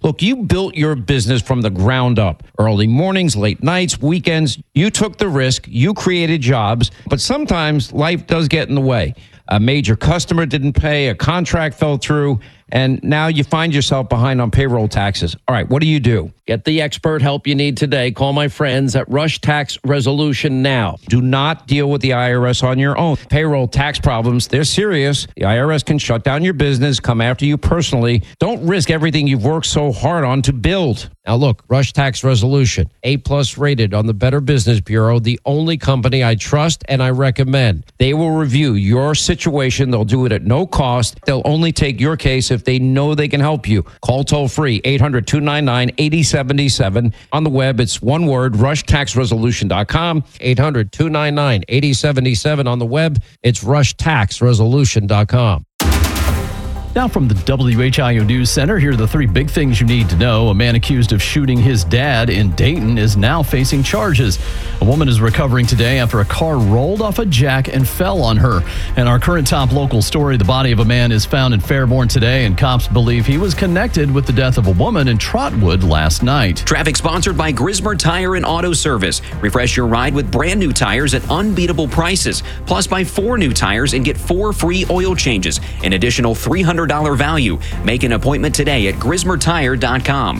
Look, you built your business from the ground up. Early mornings, late nights, weekends. You took the risk. You created jobs. But sometimes life does get in the way. A major customer didn't pay, a contract fell through, and now you find yourself behind on payroll taxes. All right, what do? Get the expert help you need today. Call my friends at Rush Tax Resolution now. Do not deal with the IRS on your own. Payroll tax problems, they're serious. The IRS can shut down your business, come after you personally. Don't risk everything you've worked so hard on to build. Now look, Rush Tax Resolution, A+ rated on the Better Business Bureau, the only company I trust and I recommend. They will review your situation. They'll do it at no cost. They'll only take your case if they know they can help you. Call toll free 800-299-8077. On the web, it's one word, rushtaxresolution.com. 800-299-8077. On the web, it's rushtaxresolution.com. Now from the WHIO News Center, here are the three big things you need to know. A man accused of shooting his dad in Dayton is now facing charges. A woman is recovering today after a car rolled off a jack and fell on her. And our current top local story, the body of a man is found in Fairborn today, and cops believe he was connected with the death of a woman in Trotwood last night. Traffic sponsored by Grismer Tire and Auto Service. Refresh your ride with brand new tires at unbeatable prices. Plus, buy 4 new tires and get 4 free oil changes. An additional $300 value. Make an appointment today at GrismerTire.com.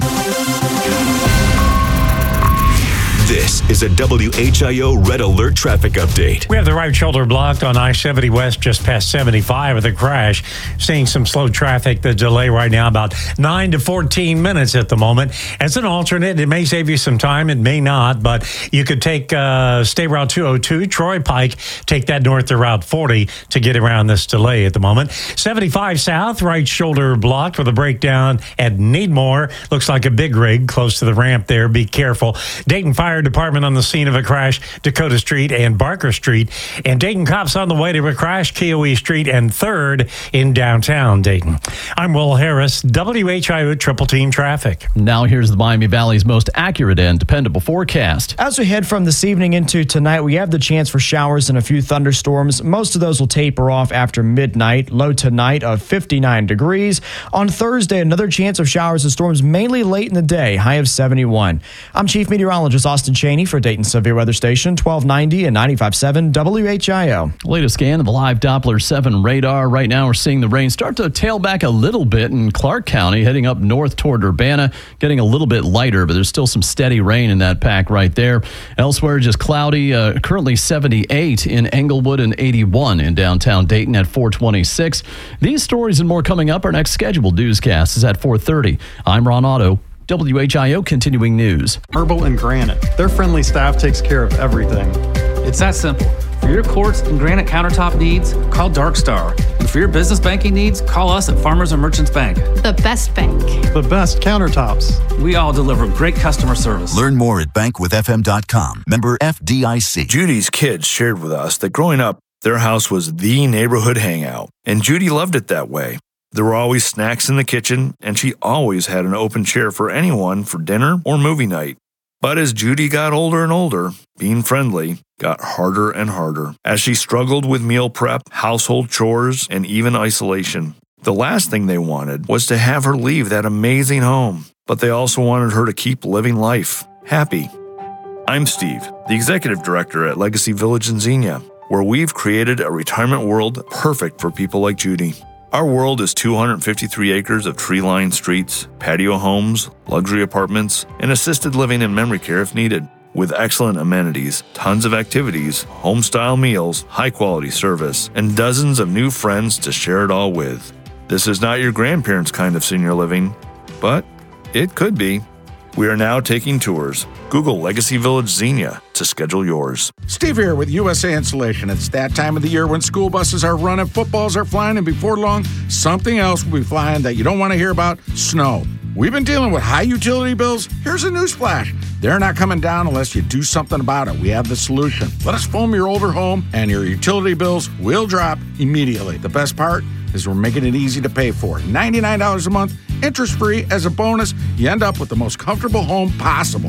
This is a WHIO Red Alert traffic update. We have the right shoulder blocked on I-70 West just past 75 with a crash. Seeing some slow traffic. The delay right now about 9 to 14 minutes at the moment. As an alternate, it may save you some time. It may not, but you could take State Route 202, Troy Pike, take that north to Route 40 to get around this delay at the moment. 75 South, right shoulder blocked with a breakdown at Needmore. Looks like a big rig close to the ramp there. Be careful. Dayton Fire Department on the scene of a crash, Dakota Street and Barker Street. And Dayton cops on the way to a crash, KOE Street and 3rd in downtown Dayton. I'm Will Harris, WHIO Triple Team Traffic. Now here's the Miami Valley's most accurate and dependable forecast. As we head from this evening into tonight, we have the chance for showers and a few thunderstorms. Most of those will taper off after midnight. Low tonight of 59 degrees. On Thursday, another chance of showers and storms mainly late in the day, high of 71. I'm Chief Meteorologist Austin Cheney for Dayton Severe Weather Station, 1290 and 95.7 WHIO. Latest scan of the live Doppler 7 radar. Right now we're seeing the rain start to tail back a little bit in Clark County, heading up north toward Urbana, getting a little bit lighter, but there's still some steady rain in that pack right there. Elsewhere, just cloudy, currently 78 in Englewood and 81 in downtown Dayton at 426. These stories and more coming up. Our next scheduled newscast is at 4:30. I'm Ron Otto. WHIO Continuing News. Herbal and Granite. Their friendly staff takes care of everything. It's that simple. For your quartz and granite countertop needs, call Dark Star. And for your business banking needs, call us at Farmers and Merchants Bank. The best bank. The best countertops. We all deliver great customer service. Learn more at bankwithfm.com. Member FDIC. Judy's kids shared with us that growing up, their house was the neighborhood hangout, and Judy loved it that way. There were always snacks in the kitchen, and she always had an open chair for anyone for dinner or movie night. But as Judy got older and older, being friendly got harder and harder as she struggled with meal prep, household chores, and even isolation. The last thing they wanted was to have her leave that amazing home, but they also wanted her to keep living life happy. I'm Steve, the executive director at Legacy Village in Xenia, where we've created a retirement world perfect for people like Judy. Our world is 253 acres of tree-lined streets, patio homes, luxury apartments, and assisted living and memory care if needed. With excellent amenities, tons of activities, home-style meals, high-quality service, and dozens of new friends to share it all with. This is not your grandparents' kind of senior living, but it could be. We are now taking tours. Google Legacy Village Xenia to schedule yours. Steve here with USA Insulation. It's that time of the year when school buses are running, footballs are flying, and before long, something else will be flying that you don't want to hear about: snow. We've been dealing with high utility bills. Here's a newsflash. They're not coming down unless you do something about it. We have the solution. Let us foam your older home, and your utility bills will drop immediately. The best part is we're making it easy to pay for. $99 a month, interest-free. As a bonus, you end up with the most comfortable home possible.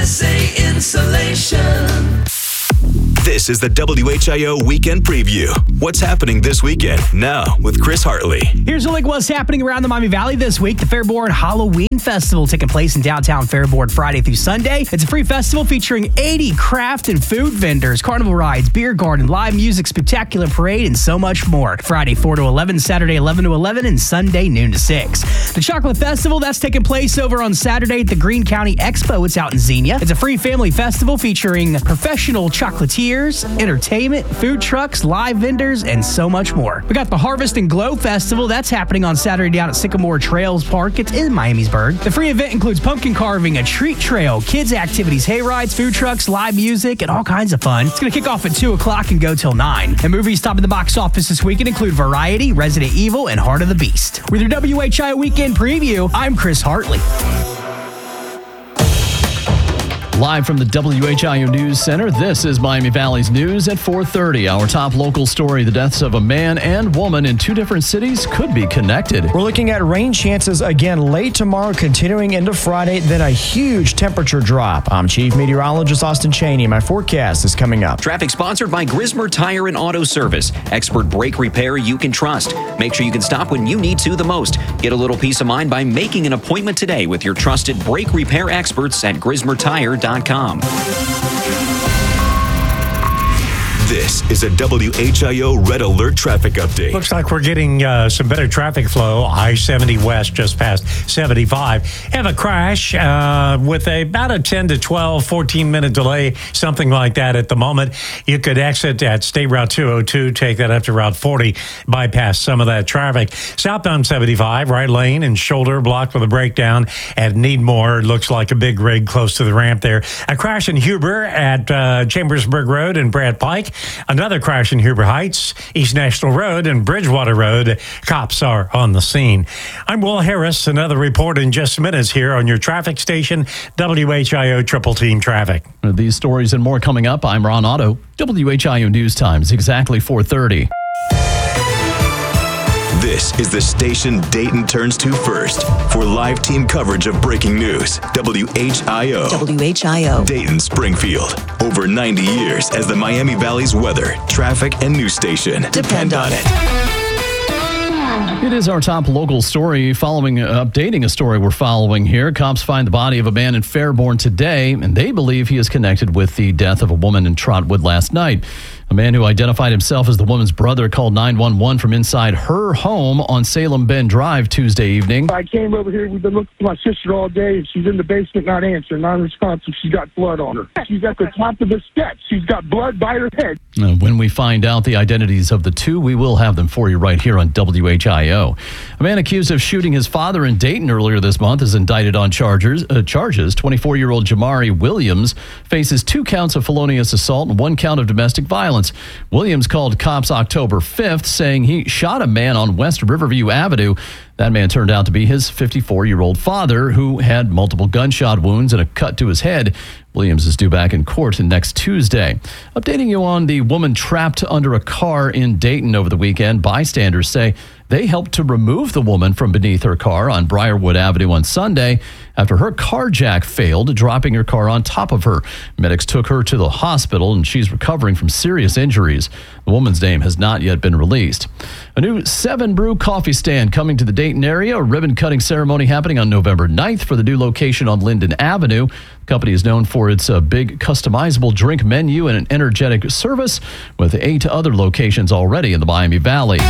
USA Insulation. This is the WHIO Weekend Preview. What's happening this weekend? Now with Chris Hartley. Here's a look at what's happening around the Miami Valley this week. The Fairborn Halloween Festival taking place in downtown Fairborn Friday through Sunday. It's a free festival featuring 80 craft and food vendors, carnival rides, beer garden, live music, spectacular parade, and so much more. Friday 4 to 11, Saturday 11 to 11, and Sunday noon to 6. The Chocolate Festival, that's taking place over on Saturday at the Greene County Expo. It's out in Xenia. It's a free family festival featuring professional chocolatiers, entertainment, food trucks, live vendors, and so much more. We got the Harvest and Glow Festival. That's happening on Saturday down at Sycamore Trails Park. It's in Miamisburg. The free event includes pumpkin carving, a treat trail, kids activities, hay rides, food trucks, live music, and all kinds of fun. It's going to kick off at 2 o'clock and go till 9. And movies topping the box office this weekend include Variety, Resident Evil, and Heart of the Beast. With your WHIO Weekend Preview, I'm Chris Hartley. Live from the WHIO News Center, this is Miami Valley's news at 4:30. Our top local story, the deaths of a man and woman in 2 different cities could be connected. We're looking at rain chances again late tomorrow, continuing into Friday, then a huge temperature drop. I'm Chief Meteorologist Austin Cheney. My forecast is coming up. Traffic sponsored by Grismer Tire and Auto Service. Expert brake repair you can trust. Make sure you can stop when you need to the most. Get a little peace of mind by making an appointment today with your trusted brake repair experts at GrismerTire.com. This is a WHIO Red Alert traffic update. Looks like we're getting some better traffic flow. I-70 West just past 75. Have a crash with about a 10 to 12, 14-minute delay, something like that at the moment. You could exit at State Route 202, take that up to Route 40, bypass some of that traffic. Southbound 75, right lane and shoulder blocked with a breakdown at Needmore. Looks like a big rig close to the ramp there. A crash in Huber at Chambersburg Road and Brad Pike. Another crash in Huber Heights, East National Road, and Bridgewater Road. Cops are on the scene. I'm Will Harris. Another report in just minutes here on your traffic station, WHIO Triple Team Traffic. These stories and more coming up. I'm Ron Otto, WHIO News Times, exactly 4:30. This is the station Dayton turns to first for live team coverage of breaking news. WHIO. Dayton Springfield. Over 90 years as the Miami Valley's weather, traffic, and news station. Depend on it. It is our top local story updating a story we're following here. Cops find the body of a man in Fairborn today, and they believe he is connected with the death of a woman in Trotwood last night. A man who identified himself as the woman's brother called 911 from inside her home on Salem Bend Drive Tuesday evening. I came over here. We've been looking for my sister all day. She's in the basement, not answering, non-responsive. She's got blood on her. She's at the top of the steps. She's got blood by her head. When we find out the identities of the two, we will have them for you right here on WHIO. A man accused of shooting his father in Dayton earlier this month is indicted on charges. 24-year-old Jamari Williams faces 2 counts of felonious assault and 1 count of domestic violence. Williams called cops October 5th, saying he shot a man on West Riverview Avenue. That man turned out to be his 54-year-old father, who had multiple gunshot wounds and a cut to his head. Williams is due back in court next Tuesday. Updating you on the woman trapped under a car in Dayton over the weekend, bystanders say they helped to remove the woman from beneath her car on Briarwood Avenue on Sunday after her car jack failed, dropping her car on top of her. Medics took her to the hospital, and she's recovering from serious injuries. The woman's name has not yet been released. A new 7 Brew coffee stand coming to the Dayton area. A ribbon-cutting ceremony happening on November 9th for the new location on Linden Avenue. The company is known for its big customizable drink menu and an energetic service, with 8 other locations already in the Miami Valley.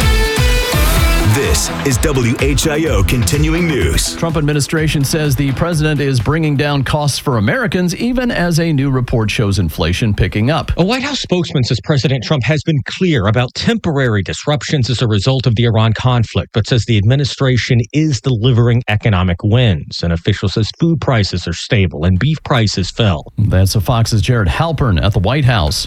This is WHIO Continuing News. Trump administration says the president is bringing down costs for Americans, even as a new report shows inflation picking up. A White House spokesman says President Trump has been clear about temporary disruptions as a result of the Iran conflict, but says the administration is delivering economic wins. An official says food prices are stable and beef prices fell. That's Fox's Jared Halpern at the White House.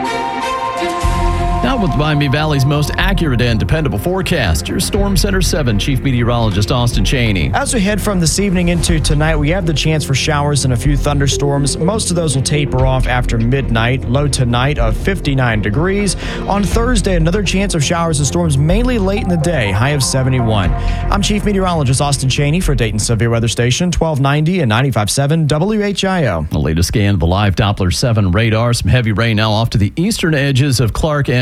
Now with Miami Valley's most accurate and dependable forecast, your Storm Center 7 Chief Meteorologist Austin Cheney. As we head from this evening into tonight, we have the chance for showers and a few thunderstorms. Most of those will taper off after midnight. Low tonight of 59 degrees. On Thursday, another chance of showers and storms mainly late in the day, high of 71. I'm Chief Meteorologist Austin Cheney for Dayton Severe Weather Station, 1290 and 95.7 WHIO. The latest scan of the live Doppler 7 radar. Some heavy rain now off to the eastern edges of Clark and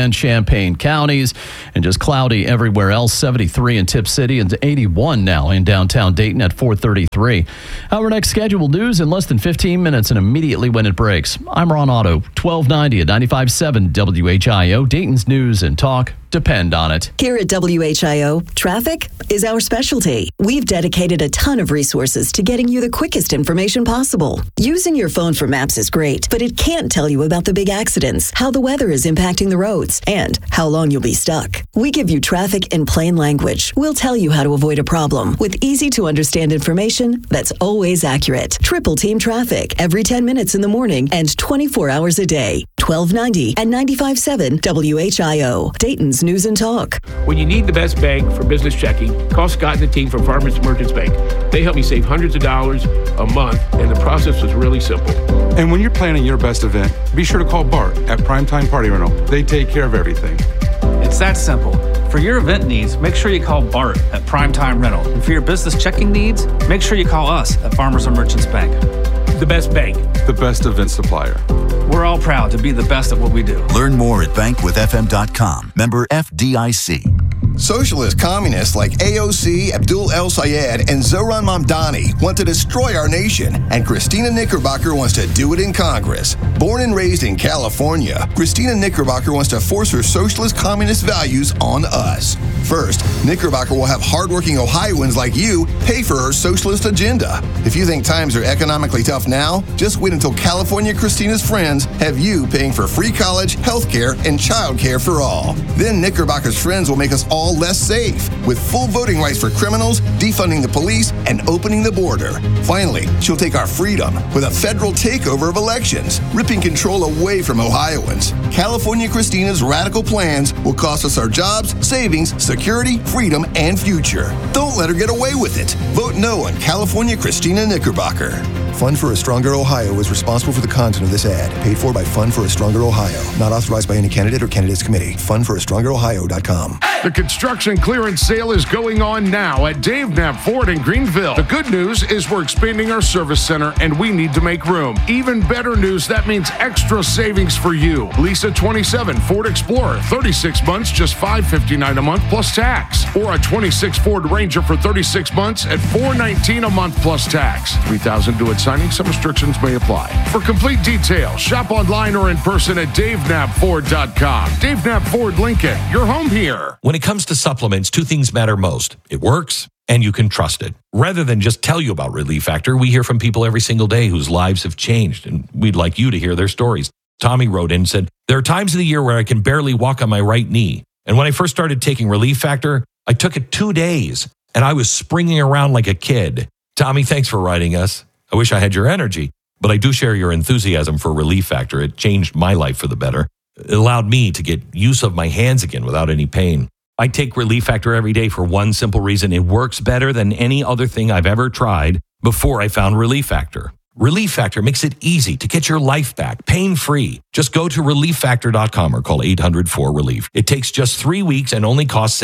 and Champaign counties, and just cloudy everywhere else. 73 in Tip City and 81 now in downtown Dayton at 4:33. Our next scheduled news in less than 15 minutes and immediately when it breaks. I'm Ron Otto, 1290 at 95.7 WHIO, Dayton's News and Talk. Depend on it. Here at WHIO, traffic is our specialty. We've dedicated a ton of resources to getting you the quickest information possible. Using your phone for maps is great, but it can't tell you about the big accidents, how the weather is impacting the roads, and how long you'll be stuck. We give you traffic in plain language. We'll tell you how to avoid a problem with easy-to-understand information that's always accurate. Triple Team Traffic every 10 minutes in the morning and 24 hours a day. 1290 and 95.7 WHIO, Dayton's News and Talk. When you need the best bank for business checking, call Scott and the team from Farmers and Merchants Bank. They help me save hundreds of dollars a month, and the process was really simple. And when you're planning your best event, be sure to call Bart at Primetime Party Rental. They take care of everything. It's that simple. For your event needs, make sure you call Bart at Primetime Rental. And for your business checking needs, make sure you call us at Farmers and Merchants Bank. The best bank. The best event supplier. We're all proud to be the best at what we do. Learn more at bankwithfm.com. Member FDIC. Socialist communists like AOC, Abdul El Sayed, and Zohran Mamdani want to destroy our nation, and Christina Knickerbocker wants to do it in Congress. Born and raised in California, Christina Knickerbocker wants to force her socialist communist values on us. First, Knickerbocker will have hardworking Ohioans like you pay for her socialist agenda. If you think times are economically tough now, just wait until California Christina's friends have you paying for free college, health care, and child care for all. Then Knickerbocker's friends will make us all less safe, with full voting rights for criminals, defunding the police, and opening the border. Finally, she'll take our freedom with a federal takeover of elections, ripping control away from Ohioans. California Christina's radical plans will cost us our jobs, savings, security, freedom, and future. Don't let her get away with it. Vote no on California Christina Knickerbocker. Fund for a Stronger Ohio is responsible for the content of this ad. Paid for by Fund for a Stronger Ohio. Not authorized by any candidate or candidates committee. FundForAStrongerOhio.com. The construction clearance sale is going on now at Dave Knapp Ford in Greenville. The good news is we're expanding our service center and we need to make room. Even better news, that means extra savings for you. Lease a 27 Ford Explorer, 36 months, just $559 a month plus tax. Or a 26 Ford Ranger for 36 months at $419 a month plus tax. $3,000 due at signing. Some restrictions may apply. For complete details, shop online or in person at DaveKnappFord.com. Dave Knapp Ford Lincoln, your home here. When it comes to supplements, two things matter most. It works and you can trust it. Rather than just tell you about Relief Factor, we hear from people every single day whose lives have changed, and we'd like you to hear their stories. Tommy wrote in and said, there are times of the year where I can barely walk on my right knee. And when I first started taking Relief Factor, I took it 2 days and I was springing around like a kid. Tommy, thanks for writing us. I wish I had your energy, but I do share your enthusiasm for Relief Factor. It changed my life for the better. It allowed me to get use of my hands again without any pain. I take Relief Factor every day for one simple reason. It works better than any other thing I've ever tried before I found Relief Factor. Relief Factor makes it easy to get your life back, pain-free. Just go to ReliefFactor.com or call 800-4RELIEF. It takes just 3 weeks and only costs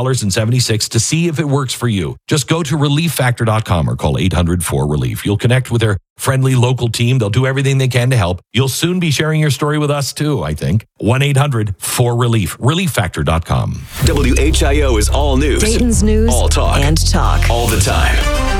$17.76 to see if it works for you. Just go to ReliefFactor.com or call 800-4RELIEF. You'll connect with their friendly local team. They'll do everything they can to help. You'll soon be sharing your story with us too, I think. 1-800-4RELIEF. ReliefFactor.com. WHIO is all news. Dayton's News all talk. And talk. All the time.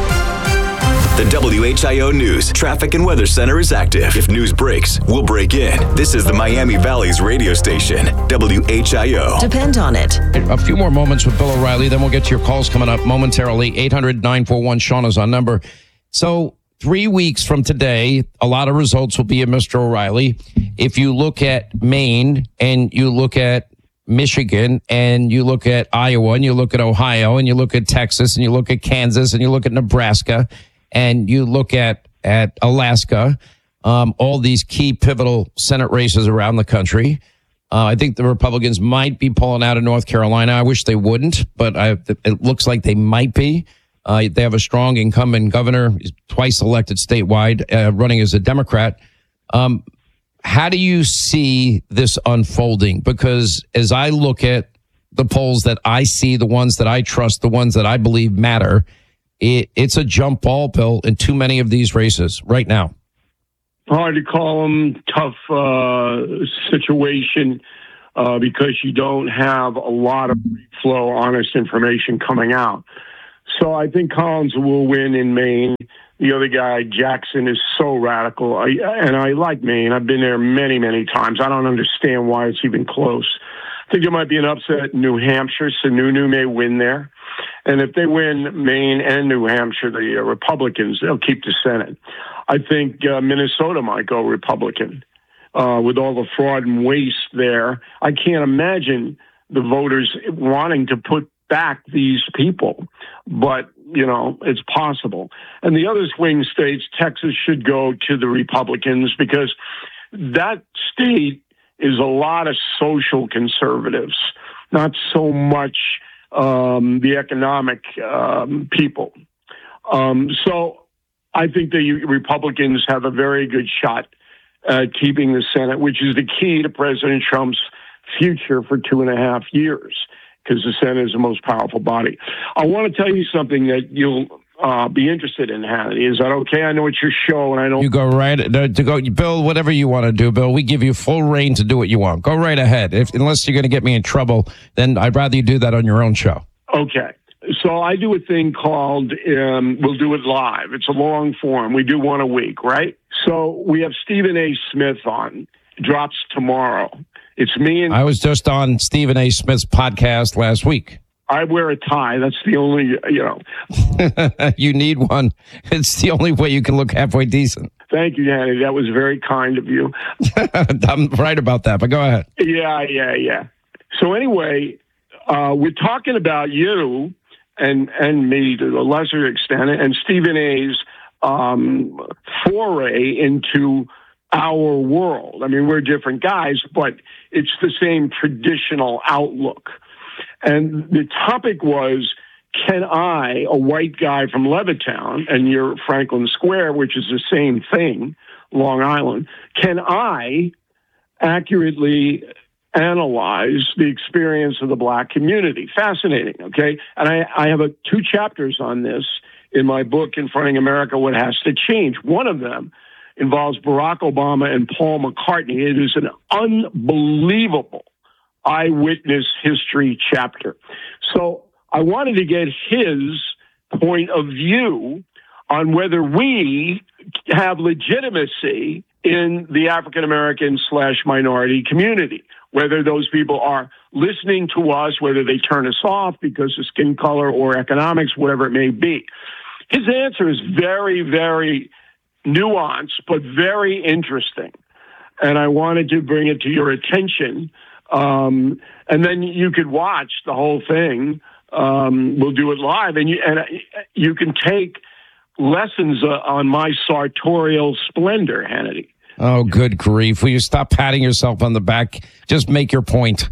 The WHIO News Traffic and Weather Center is active. If news breaks, we'll break in. This is the Miami Valley's radio station, WHIO. Depend on it. A few more moments with Bill O'Reilly, then we'll get to your calls coming up momentarily. 800-941-SEAN is our number. So 3 weeks from today, a lot of results will be in Mr. O'Reilly. If you look at Maine and you look at Michigan and you look at Iowa and you look at Ohio and you look at Texas and you look at Kansas and you look at Nebraska and you look at Alaska, all these key pivotal Senate races around the country. I think the Republicans might be pulling out of North Carolina. I wish they wouldn't, but it looks like they might be. They have a strong incumbent governor, he's twice elected statewide, running as a Democrat. How do you see this unfolding? Because as I look at the polls that I see, the ones that I trust, the ones that I believe matter, it's a jump ball, Bill, in too many of these races right now. Hard to call them, tough situation. because you don't have a lot of free flow, honest information coming out. So I think Collins will win in Maine. The other guy, Jackson, is so radical. And I like Maine. I've been there many, many times. I don't understand why it's even close. I think there might be an upset in New Hampshire. Sununu may win there. And if they win Maine and New Hampshire, the Republicans, they'll keep the Senate. I think Minnesota might go Republican. With all the fraud and waste there, I can't imagine the voters wanting to put back these people. But, it's possible. And the other swing states, Texas should go to the Republicans because that state is a lot of social conservatives, not so much the economic people. So I think the Republicans have a very good shot at keeping the Senate, which is the key to President Trump's future for 2.5 years, because the Senate is the most powerful body. I want to tell you something that you'll be interested in, Hannity. Is that okay? I know it's your show, and I don't... You go right to go, Bill. Whatever you want to do, Bill. We give you full reign to do what you want. Go right ahead. Unless you're going to get me in trouble, then I'd rather you do that on your own show. Okay. So I do a thing called We'll Do It Live. It's a long form. We do one a week, right? So we have Stephen A. Smith on. It drops tomorrow. It's me and... I was just on Stephen A. Smith's podcast last week. I wear a tie. That's the only, You need one. It's the only way you can look halfway decent. Thank you, Hannity. That was very kind of you. I'm right about that, but go ahead. Yeah. So anyway, we're talking about you and me to a lesser extent, and Stephen A.'s foray into our world. I mean, we're different guys, but it's the same traditional outlook. And the topic was, can I, a white guy from Levittown, and you're Franklin Square, which is the same thing, Long Island, can I accurately analyze the experience of the black community? Fascinating, okay? And I have 2 chapters on this in my book, Confronting America, What Has to Change. One of them involves Barack Obama and Paul McCartney. It is an unbelievable eyewitness history chapter. So I wanted to get his point of view on whether we have legitimacy in the African-American / minority community, whether those people are listening to us, whether they turn us off because of skin color or economics, whatever it may be. His answer is very, very nuanced, but very interesting. And I wanted to bring it to your attention. And then you could watch the whole thing. We'll do it live, and you can take lessons on my sartorial splendor, Hannity. Oh, good grief. Will you stop patting yourself on the back? Just make your point.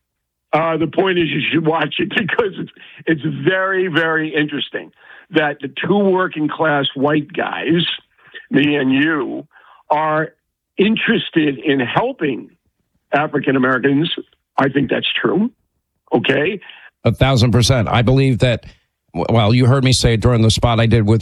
The point is you should watch it because it's very, very interesting that the 2 working class white guys, me and you, are interested in helping African Americans. I think that's true. Okay. 1,000%. I believe that, well, you heard me say it during the spot I did with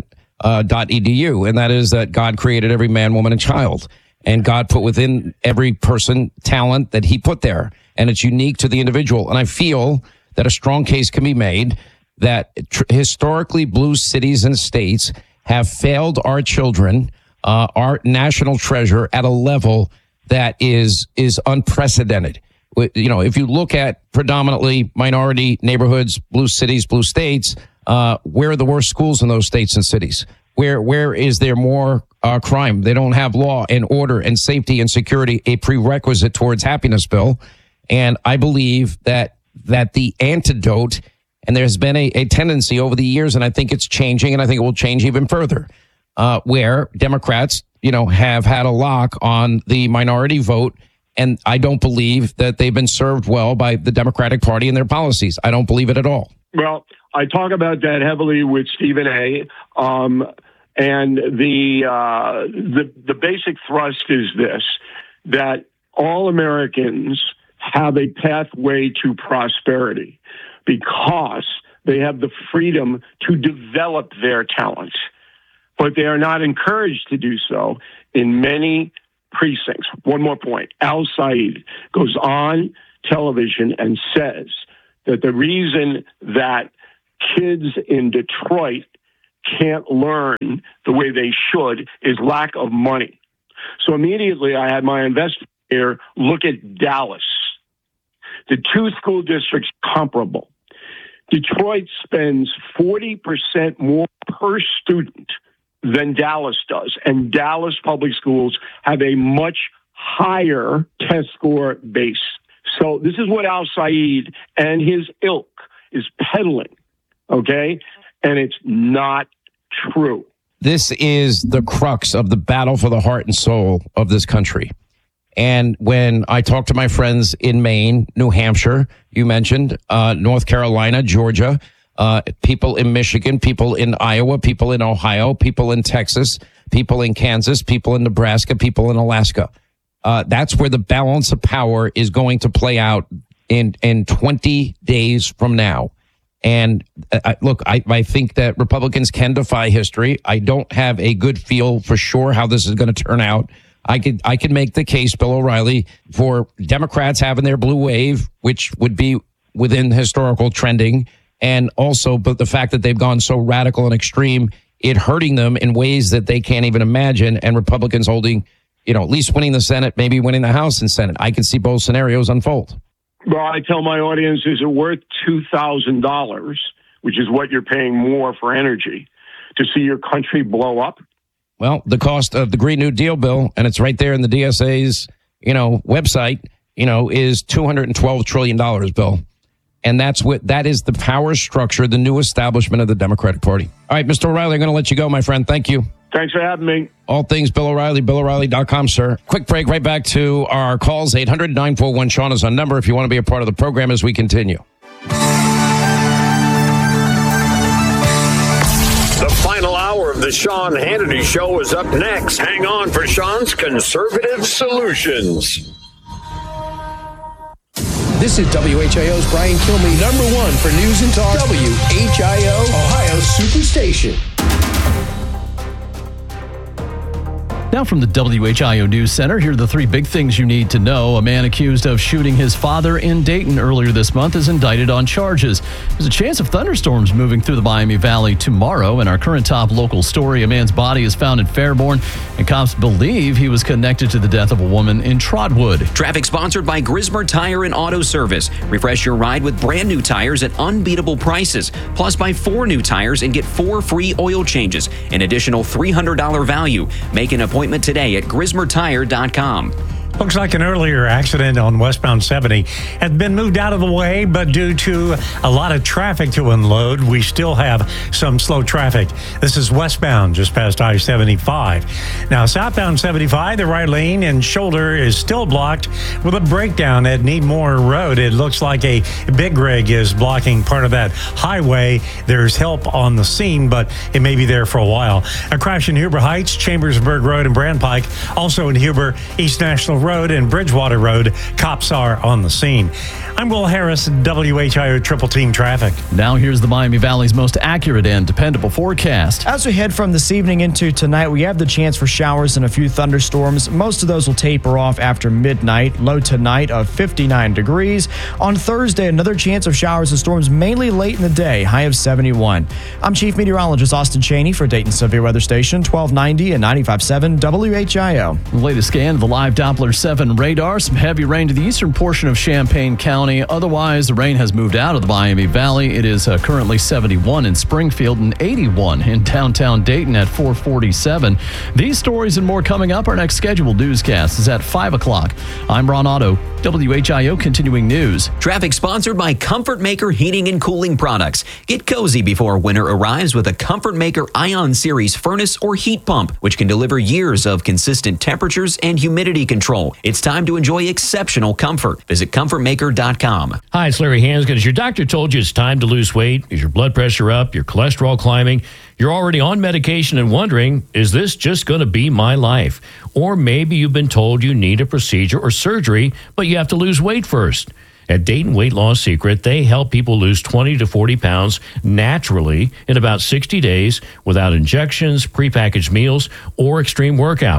Regent.edu, and that is that God created every man, woman, and child. And God put within every person talent that he put there. And it's unique to the individual. And I feel that a strong case can be made that historically blue cities and states have failed our children, our national treasure, at a level that is unprecedented. If you look at predominantly minority neighborhoods, blue cities, blue states, where are the worst schools in those states and cities? Where is there more crime? They don't have law and order and safety and security, a prerequisite towards happiness, Bill. And I believe that the antidote, and there's been a tendency over the years, and I think it's changing, and I think it will change even further, where Democrats, have had a lock on the minority vote. And I don't believe that they've been served well by the Democratic Party and their policies. I don't believe it at all. Well, I talk about that heavily with Stephen A. And the basic thrust is this, that all Americans have a pathway to prosperity because they have the freedom to develop their talents, but they are not encouraged to do so in many precincts. One more point. Al Said goes on television and says that the reason that kids in Detroit can't learn the way they should is lack of money. So immediately I had my investigator look at Dallas. The two school districts comparable. Detroit spends 40% more per student than Dallas does. And Dallas public schools have a much higher test score base. So this is what Al Said and his ilk is peddling, okay? And it's not true. This is the crux of the battle for the heart and soul of this country. And when I talk to my friends in Maine, New Hampshire, you mentioned, North Carolina, Georgia, people in Michigan, people in Iowa, people in Ohio, people in Texas, people in Kansas, people in Nebraska, people in Alaska. That's where the balance of power is going to play out in 20 days from now. And look, I think that Republicans can defy history. I don't have a good feel for sure how this is going to turn out. I could make the case, Bill O'Reilly, for Democrats having their blue wave, which would be within historical trending, and also but the fact that they've gone so radical and extreme, it hurting them in ways that they can't even imagine, and Republicans holding, at least winning the Senate, maybe winning the House and Senate. I can see both scenarios unfold. Well, I tell my audience, is it worth $2,000, which is what you're paying more for energy, to see your country blow up? Well, the cost of the Green New Deal bill, and it's right there in the DSA's, website, is $212 trillion, Bill. And that is the power structure, the new establishment of the Democratic Party. All right, Mr. O'Reilly, I'm going to let you go, my friend. Thank you. Thanks for having me. All things Bill O'Reilly, BillO'Reilly.com, sir. Quick break, right back to our calls. 800-941-SEAN is our number if you want to be a part of the program as we continue. The final hour of the Sean Hannity Show is up next. Hang on for Sean's Conservative Solutions. This is WHIO's Brian Kilmeade, #1 for news and talk. WHIO, Ohio's Superstation. Now from the WHIO News Center, here are the three big things you need to know. A man accused of shooting his father in Dayton earlier this month is indicted on charges. There's a chance of thunderstorms moving through the Miami Valley tomorrow. In our current top local story, a man's body is found in Fairborn, and cops believe he was connected to the death of a woman in Trotwood. Traffic sponsored by Grismer Tire and Auto Service. Refresh your ride with brand new tires at unbeatable prices. Plus, buy 4 new tires and get 4 free oil changes. An additional $300 value. Make an appointment today at GrismerTire.com. Looks like an earlier accident on westbound 70 had been moved out of the way, but due to a lot of traffic to unload, we still have some slow traffic. This is westbound, just past I-75. Now, southbound 75, the right lane and shoulder is still blocked with a breakdown at Needmore Road. It looks like a big rig is blocking part of that highway. There's help on the scene, but it may be there for a while. A crash in Huber Heights, Chambersburg Road, and Brand Pike. Also in Huber, East National Road and Bridgewater Road. Cops are on the scene. I'm Will Harris, WHIO Triple Team Traffic. Now here's the Miami Valley's most accurate and dependable forecast. As we head from this evening into tonight, we have the chance for showers and a few thunderstorms. Most of those will taper off after midnight. Low tonight of 59 degrees. On Thursday, another chance of showers and storms mainly late in the day, high of 71. I'm Chief Meteorologist Austin Cheney for Dayton Severe Weather Station, 1290 and 95.7 WHIO. The latest scan of the live Doppler 7 radar. Some heavy rain to the eastern portion of Champaign County. Otherwise, the rain has moved out of the Miami Valley. It is currently 71 in Springfield and 81 in downtown Dayton at 447. These stories and more coming up. Our next scheduled newscast is at 5 o'clock. I'm Ron Otto, WHIO Continuing News. Traffic sponsored by Comfort Maker Heating and Cooling Products. Get cozy before winter arrives with a Comfort Maker Ion Series furnace or heat pump, which can deliver years of consistent temperatures and humidity control. It's time to enjoy exceptional comfort. Visit ComfortMaker.com. Hi, it's Larry Hansgen. Has your doctor told you it's time to lose weight? Is your blood pressure up? Your cholesterol climbing? You're already on medication and wondering, is this just going to be my life? Or maybe you've been told you need a procedure or surgery, but you have to lose weight first. At Dayton Weight Loss Secret, they help people lose 20 to 40 pounds naturally in about 60 days without injections, prepackaged meals, or extreme workouts.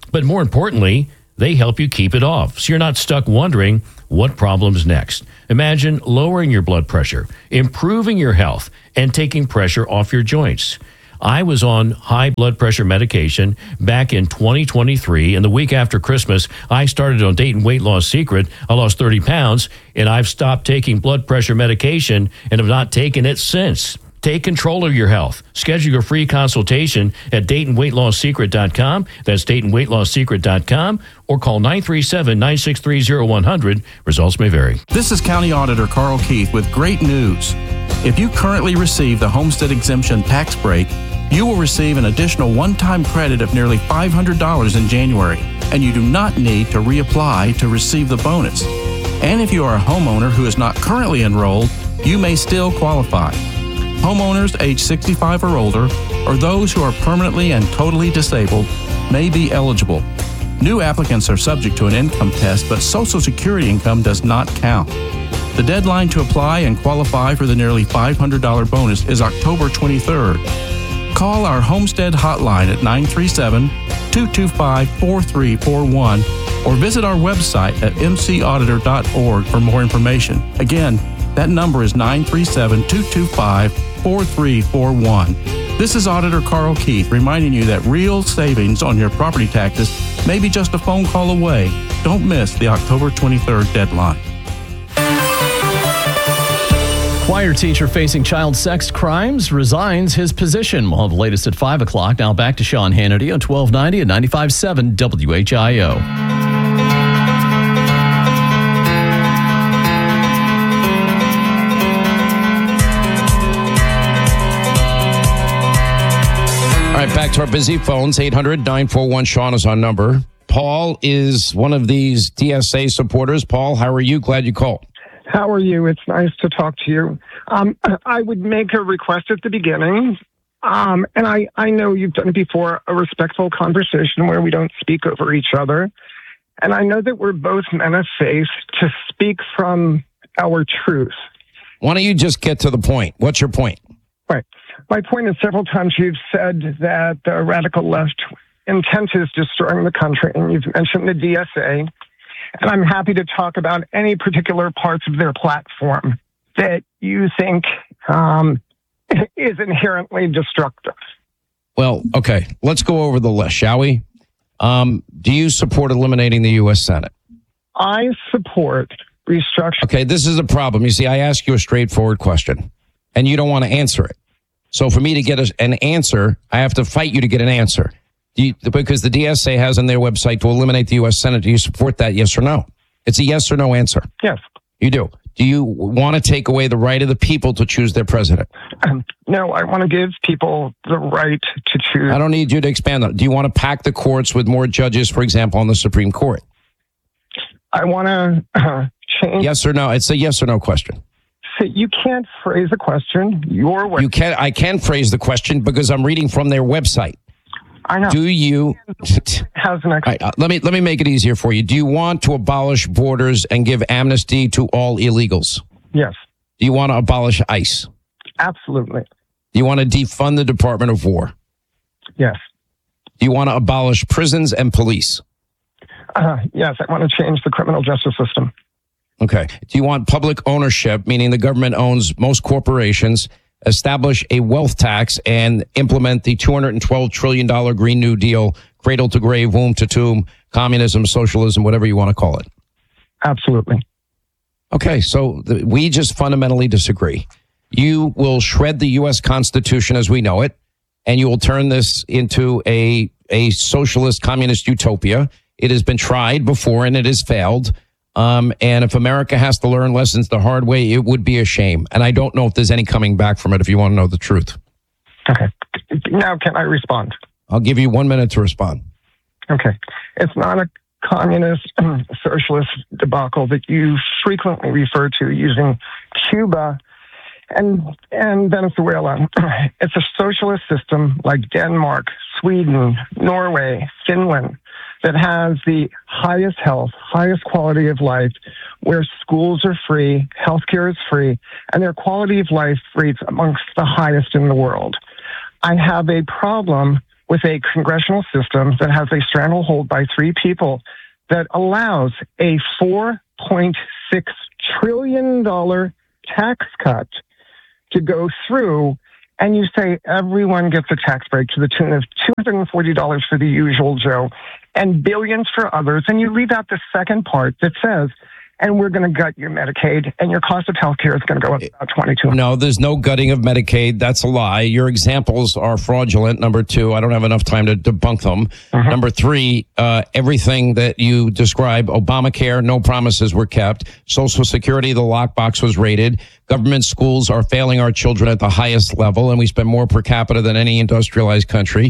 But more importantly, they help you keep it off, so you're not stuck wondering what problem's next. Imagine lowering your blood pressure, improving your health, and taking pressure off your joints. I was on high blood pressure medication back in 2023, and the week after Christmas, I started on Dayton Weight Loss Secret. I lost 30 pounds, and I've stopped taking blood pressure medication and have not taken it since. Take control of your health. Schedule your free consultation at DaytonWeightLossSecret.com. That's DaytonWeightLossSecret.com, or call 937-963-0100. Results may vary. This is County Auditor Carl Keith with great news. If you currently receive the Homestead Exemption tax break, you will receive an additional one-time credit of nearly $500 in January, and you do not need to reapply to receive the bonus. And if you are a homeowner who is not currently enrolled, you may still qualify. Homeowners age 65 or older, or those who are permanently and totally disabled, may be eligible. New applicants are subject to an income test, but Social Security income does not count. The deadline to apply and qualify for the nearly $500 bonus is October 23rd. Call our Homestead hotline at 937-225-4341 or visit our website at mcauditor.org for more information. Again, that number is 937-225-4341. This is Auditor Carl Keith reminding you that real savings on your property taxes may be just a phone call away. Don't miss the October 23rd deadline. Choir teacher facing child sex crimes resigns his position. We'll have the latest at 5 o'clock. Now back to Sean Hannity on 1290 and 95.7 WHIO. All right, back to our busy phones. 800-941-SEAN is our number. Paul is one of these DSA supporters. Paul, how are you? Glad you called. How are you? It's nice to talk to you. I would make a request at the beginning, and I know you've done it before, a respectful conversation where we don't speak over each other. And I know that we're both men of faith to speak from our truth. Why don't you just get to the point? What's your point? Right. My point is several times you've said that the radical left intent is destroying the country, and you've mentioned the DSA. And I'm happy to talk about any particular parts of their platform that you think is inherently destructive. Well, okay. Let's go over the list, shall we? Do you support eliminating the U.S. Senate? I support restructuring. Okay, this is a problem. You see, I ask you a straightforward question, and you don't want to answer it. So for me to get an answer, I have to fight you to get an answer. Because the DSA has on their website to eliminate the U.S. Senate. Do you support that, yes or no? It's a yes or no answer. Yes. You do. Do you want to take away the right of the people to choose their president? No, I want to give people the right to choose. I don't need you to expand on it. Do you want to pack the courts with more judges, for example, on the Supreme Court? I want to change. Yes or no? It's a yes or no question. So you can't phrase a question your way. I can phrase the question because I'm reading from their website. I know. Do you? Let me make it easier for you. Do you want to abolish borders and give amnesty to all illegals? Yes. Do you want to abolish ICE? Absolutely. Do you want to defund the Department of War? Yes. Do you want to abolish prisons and police? Yes, I want to change the criminal justice system. Okay. Do you want public ownership, meaning the government owns most corporations? Establish a wealth tax and implement the $212 trillion Green New Deal, cradle to grave, womb to tomb, communism, socialism, whatever you want to call it. Absolutely. Okay, so we just fundamentally disagree. You will shred the U.S. Constitution as we know it, and you will turn this into a socialist communist utopia. It has been tried before, and it has failed. And if America has to learn lessons the hard way, it would be a shame. And I don't know if there's any coming back from it if you want to know the truth. Okay. Now, can I respond? I'll give you 1 minute to respond. Okay. It's not a communist socialist debacle that you frequently refer to using Cuba and Venezuela. It's a socialist system like Denmark, Sweden, Norway, Finland, that has the highest health, highest quality of life, where schools are free, healthcare is free, and their quality of life rates amongst the highest in the world. I have a problem with a congressional system that has a stranglehold by three people that allows a $4.6 trillion tax cut to go through, and you say everyone gets a tax break to the tune of $240 for the usual Joe and billions for others, and you leave out the second part that says, and we're going to gut your Medicaid, and your cost of health care is going to go up about 22. No, there's no gutting of Medicaid. That's a lie. Your examples are fraudulent. Number two, I don't have enough time to debunk them. Number three, everything that you describe, Obamacare, no promises were kept. Social Security, the lockbox was raided. Government schools are failing our children at the highest level, and we spend more per capita than any industrialized country.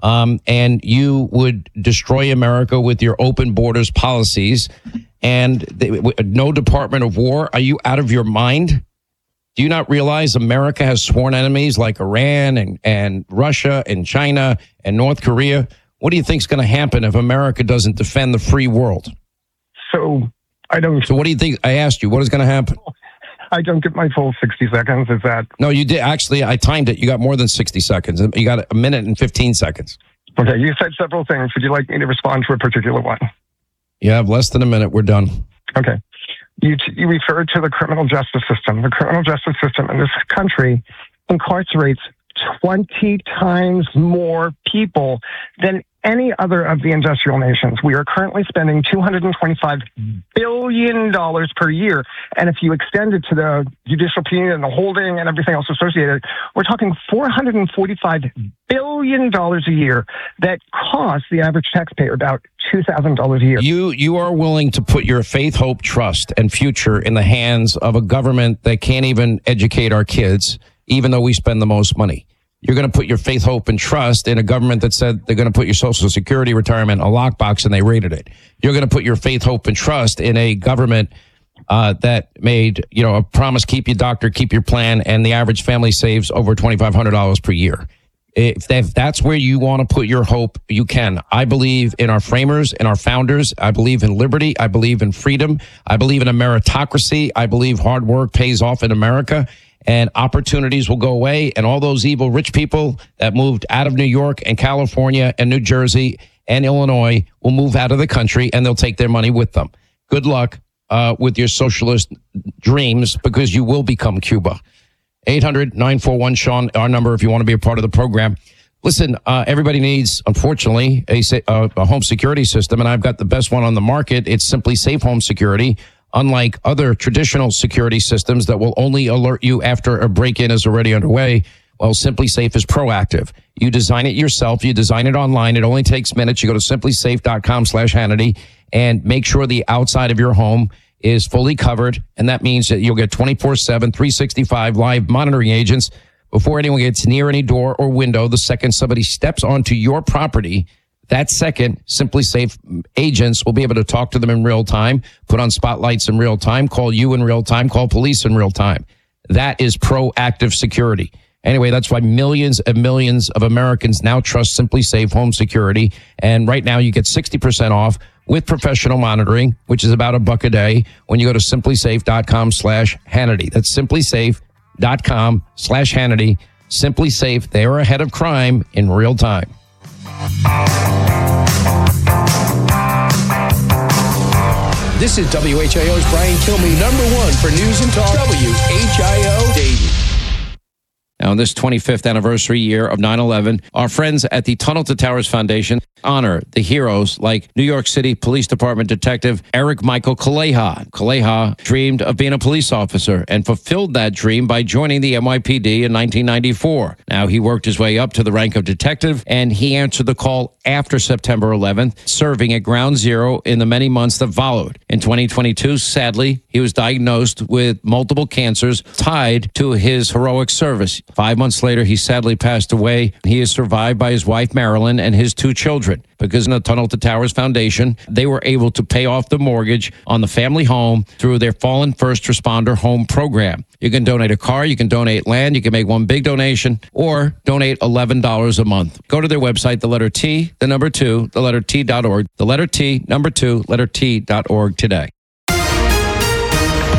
And you would destroy America with your open borders policies. And no Department of War. Are you out of your mind? Do you not realize America has sworn enemies like Iran and Russia and China and North Korea? What do you think is going to happen if America doesn't defend the free world? So what do you think? I asked you, what is going to happen? I don't get my full 60 seconds. Is that? No, you did. Actually, I timed it. You got more than 60 seconds. You got a minute and 15 seconds. Okay, you said several things. Would you like me to respond to a particular one? You have less than a minute. We're done. Okay. You referred to the criminal justice system. The criminal justice system in this country incarcerates 20 times more people than any other of the industrial nations. We are currently spending $225 billion per year. And if you extend it to the judicial penal and the holding and everything else associated, we're talking $445 billion a year that costs the average taxpayer about $2,000 a year. You are willing to put your faith, hope, trust, and future in the hands of a government that can't even educate our kids, even though we spend the most money. You're going to put your faith, hope, and trust in a government that said they're going to put your Social Security retirement in a lockbox, and they raided it. You're going to put your faith, hope, and trust in a government that made, a promise, keep your doctor, keep your plan, and the average family saves over $2,500 per year. If that's where you want to put your hope, you can. I believe in our framers and our founders. I believe in liberty. I believe in freedom. I believe in a meritocracy. I believe hard work pays off in America. And opportunities will go away, and all those evil rich people that moved out of New York and California and New Jersey and Illinois will move out of the country, and they'll take their money with them. Good luck with your socialist dreams, because you will become Cuba. 800-941-SEAN, our number if you want to be a part of the program. Listen, everybody needs, unfortunately, a home security system, and I've got the best one on the market. It's Simply Safe Home Security. Unlike other traditional security systems that will only alert you after a break-in is already underway, well, Simply Safe is proactive. You design it yourself. You design it online. It only takes minutes. You go to simplysafe.com/Hannity and make sure the outside of your home is fully covered. And that means that you'll get 24/7, 365 live monitoring agents before anyone gets near any door or window. The second somebody steps onto your property, that second, Simply Safe agents will be able to talk to them in real time, put on spotlights in real time, call you in real time, call police in real time. That is proactive security. Anyway, that's why millions and millions of Americans now trust Simply Safe Home Security. And right now you get 60% off with professional monitoring, which is about $1 a day when you go to simplysafe.com/Hannity. That's simplysafe.com/Hannity. Simply Safe, they are ahead of crime in real time. This is WHIO's Brian Kilmeade, #1 for News and Talk, WHIO Dayton. Now, on this 25th anniversary year of 9/11, our friends at the Tunnel to Towers Foundation honor the heroes like New York City Police Department Detective Eric Michael Kaleha. Kaleha dreamed of being a police officer and fulfilled that dream by joining the NYPD in 1994. Now, he worked his way up to the rank of detective, and he answered the call after September 11th, serving at Ground Zero in the many months that followed. In 2022, sadly, he was diagnosed with multiple cancers tied to his heroic service. 5 months later, he sadly passed away. He is survived by his wife, Marilyn, and his 2 children. Because in the Tunnel to Towers Foundation, they were able to pay off the mortgage on the family home through their Fallen First Responder Home Program. You can donate a car, you can donate land, you can make one big donation, or donate $11 a month. Go to their website, the letter T, the number 2, the letter T.org, the letter T, number 2, letter T.org today.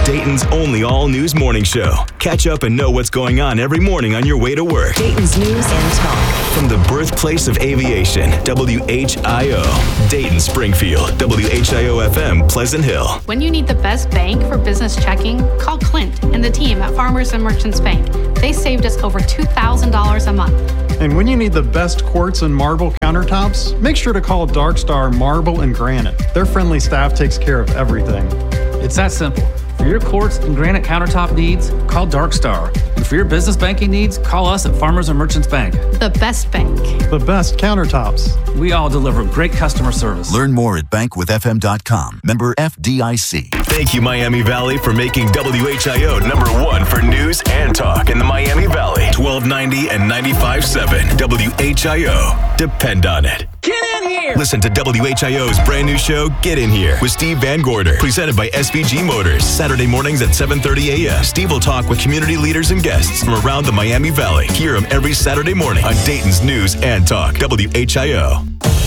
Dayton's only all-news morning show. Catch up and know what's going on every morning on your way to work. Dayton's News and Talk. From the birthplace of aviation, WHIO, Dayton, Springfield, WHIO-FM, Pleasant Hill. When you need the best bank for business checking, call Clint and the team at Farmers and Merchants Bank. They saved us over $2,000 a month. And when you need the best quartz and marble countertops, make sure to call Dark Star Marble and Granite. Their friendly staff takes care of everything. It's that simple. For your quartz and granite countertop needs, call Dark Star. And for your business banking needs, call us at Farmers and Merchants Bank. The best bank. The best countertops. We all deliver great customer service. Learn more at bankwithfm.com. Member FDIC. Thank you, Miami Valley, for making WHIO #1 for news and talk in the Miami Valley. 1290 and 95.7 WHIO. Depend on it. Get in here! Listen to WHIO's brand new show, Get In Here, with Steve Van Gorder, presented by SVG Motors. Saturday mornings at 7:30 a.m. Steve will talk with community leaders and guests from around the Miami Valley. Hear him every Saturday morning on Dayton's News and Talk, WHIO.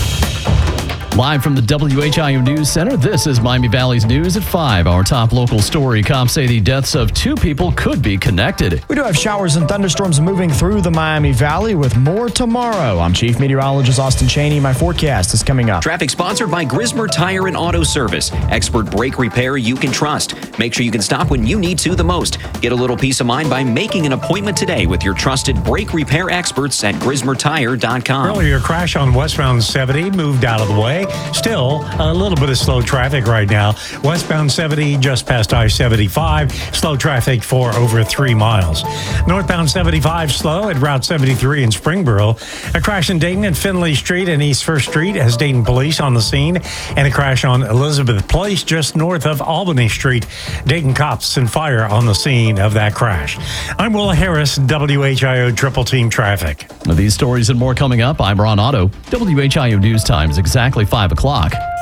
Live from the WHIO News Center, this is Miami Valley's News at 5. Our top local story, cops say the deaths of 2 people could be connected. We do have showers and thunderstorms moving through the Miami Valley with more tomorrow. I'm Chief Meteorologist Austin Cheney. My forecast is coming up. Traffic sponsored by Grismer Tire and Auto Service. Expert brake repair you can trust. Make sure you can stop when you need to the most. Get a little peace of mind by making an appointment today with your trusted brake repair experts at GrismerTire.com. Earlier, crash on westbound 70 moved out of the way. Still, a little bit of slow traffic right now. Westbound 70 just past I-75. Slow traffic for over 3 miles. Northbound 75 slow at Route 73 in Springboro. A crash in Dayton at Finley Street and East 1st Street has Dayton police on the scene. And a crash on Elizabeth Place just north of Albany Street. Dayton cops and fire on the scene of that crash. I'm Willa Harris, WHIO Triple Team Traffic. These stories and more coming up. I'm Ron Otto. WHIO News Time is exactly 5 o'clock.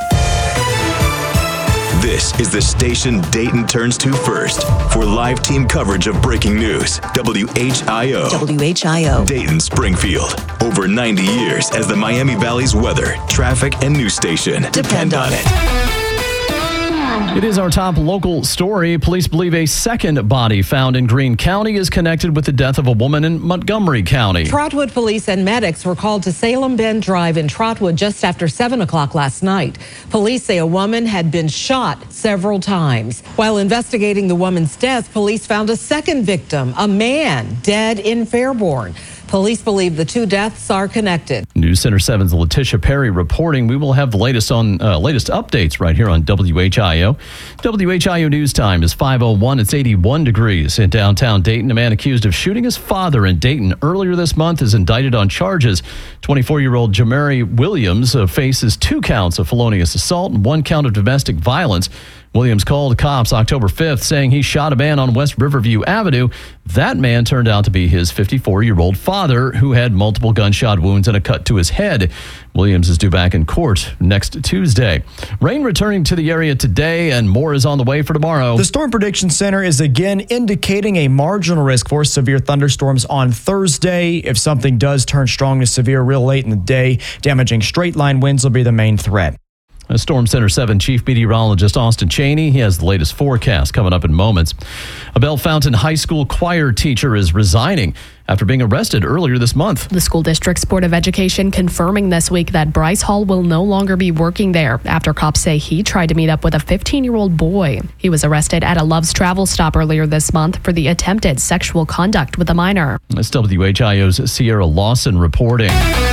This is the station Dayton turns to first for live team coverage of breaking news. WHIO. WHIO. Dayton, Springfield. Over 90 years as the Miami Valley's weather, traffic, and news station. Depend on it. It is our top local story. Police believe a second body found in Greene County is connected with the death of a woman in Montgomery County. Trotwood police and medics were called to Salem Bend Drive in Trotwood just after 7 o'clock last night. Police say a woman had been shot several times. While investigating the woman's death, police found a second victim, a man, dead in Fairborn. Police believe the 2 deaths are connected. News Center 7's Letitia Perry reporting. We will have the latest updates right here on WHIO. WHIO News Time is 5:01. It's 81 degrees in downtown Dayton. A man accused of shooting his father in Dayton earlier this month is indicted on charges. 24-year-old Jamari Williams faces 2 counts of felonious assault and 1 count of domestic violence. Williams called cops October 5th saying he shot a man on West Riverview Avenue. That man turned out to be his 54-year-old father, who had multiple gunshot wounds and a cut to his head. Williams is due back in court next Tuesday. Rain returning to the area today, and more is on the way for tomorrow. The Storm Prediction Center is again indicating a marginal risk for severe thunderstorms on Thursday. If something does turn strong to severe real late in the day, damaging straight-line winds will be the main threat. Storm Center 7 Chief Meteorologist Austin Cheney. He has the latest forecast coming up in moments. A Bellefontaine High School choir teacher is resigning after being arrested earlier this month. The school district's Board of Education confirming this week that Bryce Hall will no longer be working there after cops say he tried to meet up with a 15-year-old boy. He was arrested at a Love's Travel stop earlier this month for the attempted sexual conduct with a minor. That's WHIO's Sierra Lawson reporting.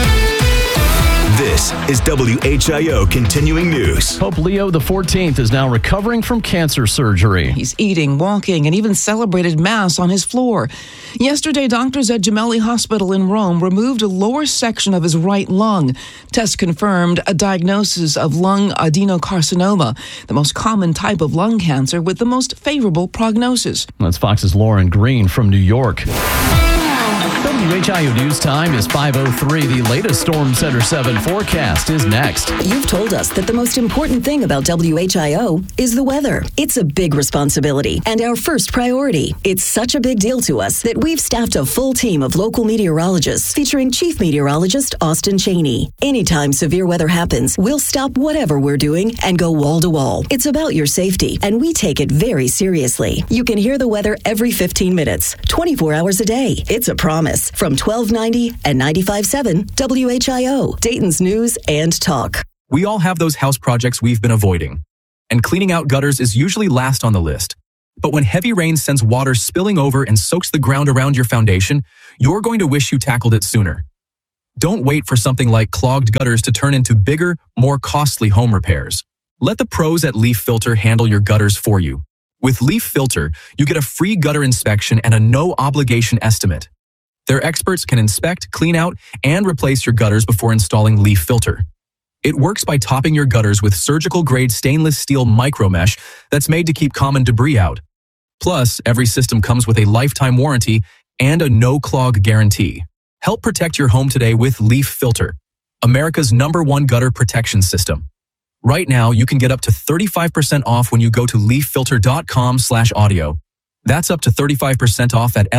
This is WHIO Continuing News. Pope Leo XIV is now recovering from cancer surgery. He's eating, walking, and even celebrated Mass on his floor. Yesterday, doctors at Gemelli Hospital in Rome removed a lower section of his right lung. Tests confirmed a diagnosis of lung adenocarcinoma, the most common type of lung cancer with the most favorable prognosis. That's Fox's Lauren Green from New York. WHIO News Time is 5:03. The latest Storm Center 7 forecast is next. You've told us that the most important thing about WHIO is the weather. It's a big responsibility and our first priority. It's such a big deal to us that we've staffed a full team of local meteorologists featuring Chief Meteorologist Austin Cheney. Anytime severe weather happens, we'll stop whatever we're doing and go wall to wall. It's about your safety, and we take it very seriously. You can hear the weather every 15 minutes, 24 hours a day. It's a promise. From 1290 and 95.7 WHIO, Dayton's News and Talk. We all have those house projects we've been avoiding, and cleaning out gutters is usually last on the list. But when heavy rain sends water spilling over and soaks the ground around your foundation, you're going to wish you tackled it sooner. Don't wait for something like clogged gutters to turn into bigger, more costly home repairs. Let the pros at Leaf Filter handle your gutters for you. With Leaf Filter, you get a free gutter inspection and a no-obligation estimate. Their experts can inspect, clean out, and replace your gutters before installing Leaf Filter. It works by topping your gutters with surgical-grade stainless steel micromesh that's made to keep common debris out. Plus, every system comes with a lifetime warranty and a no-clog guarantee. Help protect your home today with Leaf Filter, America's #1 gutter protection system. Right now, you can get up to 35% off when you go to leaffilter.com/audio. That's up to 35% off at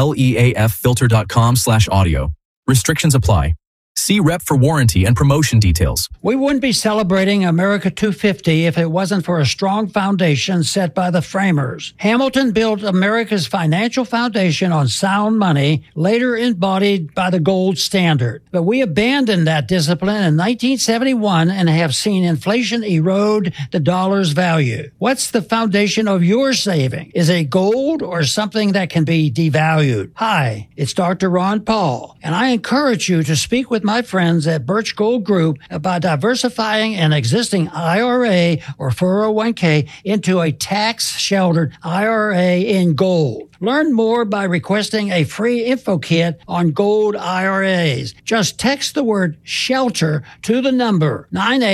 leaffilter.com/audio. Restrictions apply. See rep for warranty and promotion details. We wouldn't be celebrating America 250 if it wasn't for a strong foundation set by the framers. Hamilton built America's financial foundation on sound money, later embodied by the gold standard. But we abandoned that discipline in 1971 and have seen inflation erode the dollar's value. What's the foundation of your saving? Is it gold or something that can be devalued? Hi, it's Dr. Ron Paul, and I encourage you to speak with my friends at Birch Gold Group about diversifying an existing IRA or 401k into a tax-sheltered IRA in gold. Learn more by requesting a free info kit on gold IRAs. Just text the word SHELTER to the number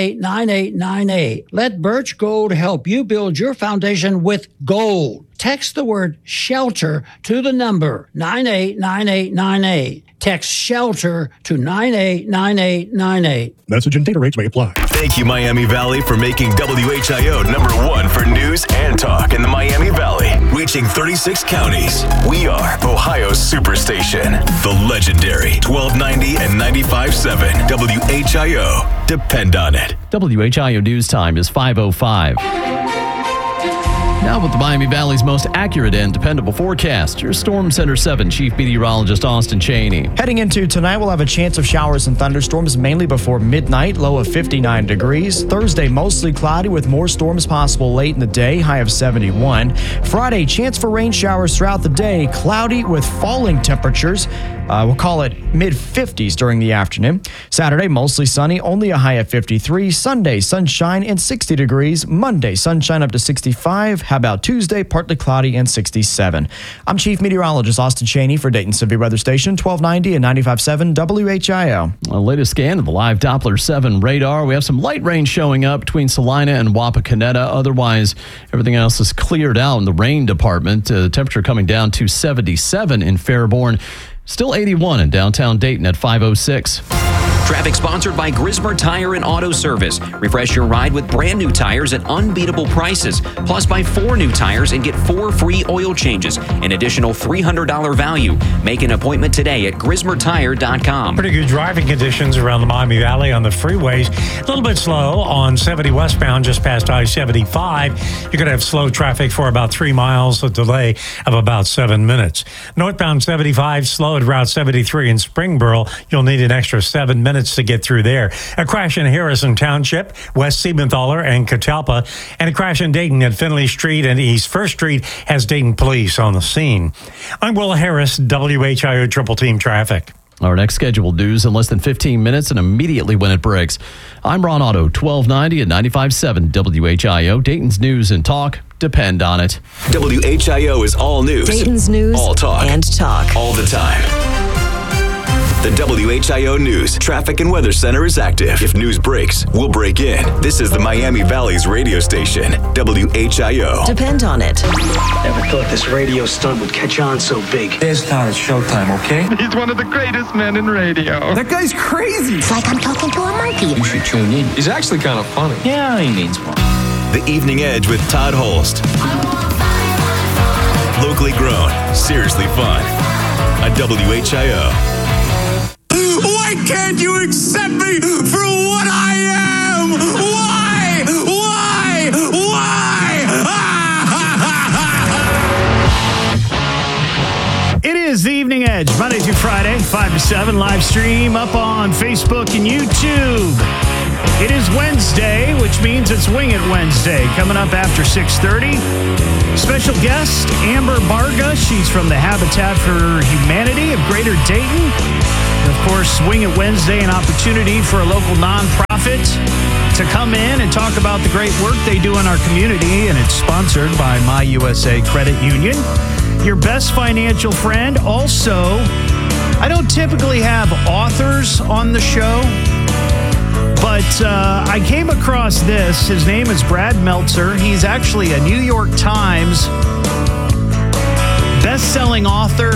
989898. Let Birch Gold help you build your foundation with gold. Text the word SHELTER to the number 989898. Text SHELTER to 989898. Message and data rates may apply. Thank you, Miami Valley, for making WHIO #1 for news and talk in the Miami Valley. Reaching 36 counties, we are Ohio's Superstation. The legendary 1290 and 95.7 WHIO. Depend on it. WHIO News Time is 5:05. Now with the Miami Valley's most accurate and dependable forecast, your Storm Center 7 Chief Meteorologist Austin Cheney. Heading into tonight, we'll have a chance of showers and thunderstorms mainly before midnight, low of 59 degrees. Thursday, mostly cloudy with more storms possible late in the day, high of 71. Friday, chance for rain showers throughout the day, cloudy with falling temperatures. We'll call it mid-50s during the afternoon. Saturday, mostly sunny, only a high of 53. Sunday, sunshine and 60 degrees. Monday, sunshine up to 65. How about Tuesday, partly cloudy and 67. I'm Chief Meteorologist Austin Cheney for Dayton Severe Weather Station, 1290 and 95.7 WHIO. A latest scan of the live Doppler 7 radar. We have some light rain showing up between Salina and Wapakoneta. Otherwise, everything else is cleared out in the rain department. The temperature coming down to 77 in Fairborn. Still 81 in downtown Dayton at 5:06. Traffic sponsored by Grismer Tire and Auto Service. Refresh your ride with brand new tires at unbeatable prices. Plus, buy 4 new tires and get 4 free oil changes. An additional $300 value. Make an appointment today at GrismerTire.com. Pretty good driving conditions around the Miami Valley on the freeways. A little bit slow on 70 westbound just past I-75. You're going to have slow traffic for about 3 miles, a delay of about 7 minutes. Northbound 75 slow at Route 73 in Springboro. You'll need an extra 7 minutes to get through there. A crash in Harrison Township, West Siebenthaler and Catalpa, and a crash in Dayton at Finley Street and East First Street has Dayton police on the scene. I'm Will Harris, WHIO Triple Team Traffic. Our next scheduled news in less than 15 minutes and immediately when it breaks. I'm Ron Otto, 1290 and 95.7 WHIO, Dayton's News and Talk. Depend on it. WHIO is all news. Dayton's News all talk. And talk. All the time. The WHIO News Traffic and Weather Center is active. If news breaks, we'll break in. This is the Miami Valley's radio station, WHIO. Depend on it. Never thought this radio stunt would catch on so big. This time it's showtime, okay? He's one of the greatest men in radio. That guy's crazy. It's like I'm talking to a monkey. You should tune in. He's actually kind of funny. Yeah, he needs one. The Evening Edge with Todd Holst. Locally grown, seriously fun. On WHIO. Why can't you accept me for what I am? Why? It is the Evening Edge, Monday through Friday, 5 to 7, live stream up on Facebook and YouTube. It is Wednesday, which means it's Wing It Wednesday, coming up after 6:30. Special guest, Amber Barga. She's from the Habitat for Humanity of Greater Dayton. And of course, Wing It Wednesday, an opportunity for a local nonprofit to come in and talk about the great work they do in our community, and it's sponsored by My USA Credit Union. Your best financial friend. Also, I don't typically have authors on the show, but I came across this. His name is Brad Meltzer. He's actually a New York Times best-selling author,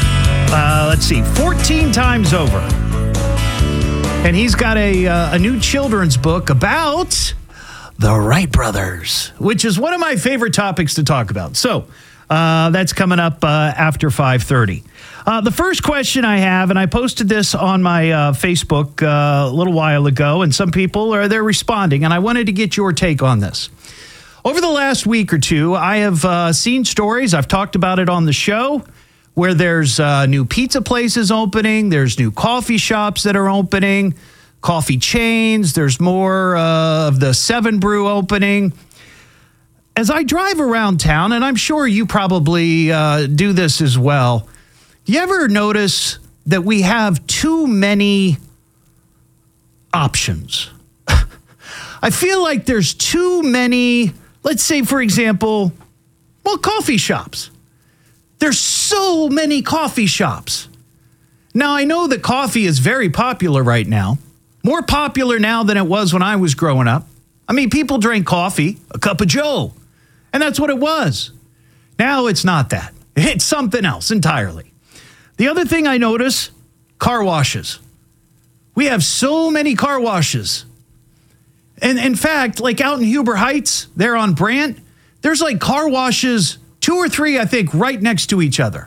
14 times over. And he's got a new children's book about the Wright brothers, which is one of my favorite topics to talk about. So that's coming up after 5:30. The first question I have, and I posted this on my Facebook a little while ago, and some people they're responding, and I wanted to get your take on this. Over the last week or two, I have seen stories, I've talked about it on the show, where there's new pizza places opening, there's new coffee shops that are opening, coffee chains, there's more of the 7 Brew opening. As I drive around town, and I'm sure you probably do this as well, you ever notice that we have too many options? I feel like there's too many, let's say, for example, coffee shops. There's so many coffee shops. Now, I know that coffee is very popular right now, more popular now than it was when I was growing up. I mean, people drank coffee, a cup of joe, and that's what it was. Now it's not that. It's something else entirely. The other thing I notice, car washes. We have so many car washes. And in fact, like out in Huber Heights, there on Brant, there's like car washes, 2 or 3, I think, right next to each other.